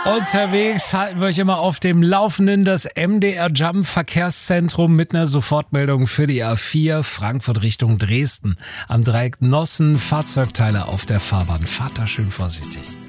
Unterwegs halten wir euch immer auf dem Laufenden. Das MDR Jump Verkehrszentrum mit einer Sofortmeldung für die A4 Frankfurt Richtung Dresden. Am Dreieck Nossen Fahrzeugteile auf der Fahrbahn. Fahrt da schön vorsichtig.